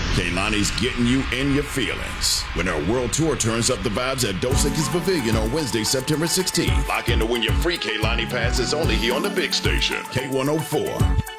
Kehlani's getting you in your feelings when her world tour turns up the vibes at Dos Equis Pavilion on Wednesday, September 16th. Lock in to win your free Kehlani passes only here on the big station, K104.